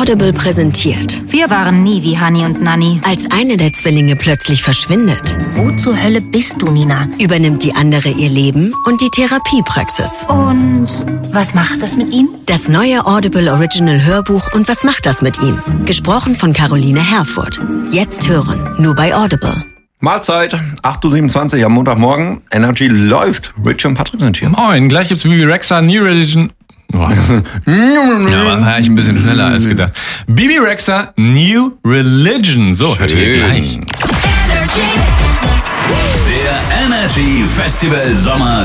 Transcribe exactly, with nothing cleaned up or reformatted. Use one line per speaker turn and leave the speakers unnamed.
Audible präsentiert.
Wir waren nie wie Hani und Nanni.
Als eine der Zwillinge plötzlich verschwindet,
Wo zur Hölle bist du, Nina?
übernimmt die andere ihr Leben und die Therapiepraxis.
Und was macht das mit ihm?
Das neue Audible Original Hörbuch und was macht das mit ihm? Gesprochen von Caroline Herfurth. Jetzt hören, nur bei Audible.
Mahlzeit, acht Uhr siebenundzwanzig am Montagmorgen. Energy läuft. Rich und Patrick sind hier.
Moin, gleich gibt's Bibi Rexha, New Religion. Oh. Ja, war ich ein bisschen schneller als gedacht. Bibi Rexha, New Religion. So, hört ihr gleich.
Der Energy Festival Sommer